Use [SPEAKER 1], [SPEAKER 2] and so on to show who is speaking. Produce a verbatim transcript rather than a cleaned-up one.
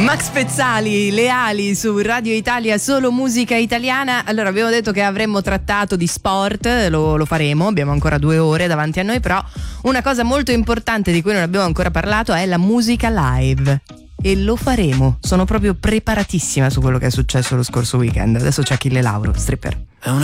[SPEAKER 1] Max Pezzali, Le ali su Radio Italia, solo musica italiana. Allora, abbiamo detto che avremmo trattato di sport, lo, lo faremo, abbiamo ancora due ore davanti a noi, però una cosa molto importante di cui non abbiamo ancora parlato è la musica live. E lo faremo, sono proprio preparatissima su quello che è successo lo scorso weekend. Adesso c'è Achille Lauro, stripper.